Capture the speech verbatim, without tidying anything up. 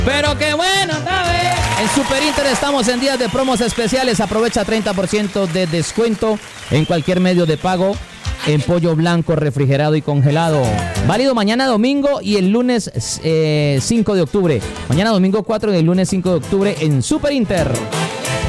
Pero qué bueno, ¿sabes? En Super Inter estamos en días de promos especiales. Aprovecha treinta por ciento de descuento en cualquier medio de pago en pollo blanco, refrigerado y congelado. Válido mañana domingo y el lunes eh, cinco de octubre. Mañana domingo cuatro y el lunes cinco de octubre en Super Inter.